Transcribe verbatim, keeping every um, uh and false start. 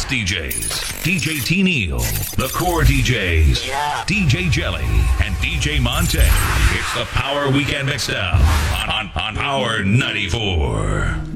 guest D Js, D J T Neil, the core D Js, yeah. D J Jelly, and D J Monte. It's the Power Weekend Mixdown on, on, on Power ninety-four.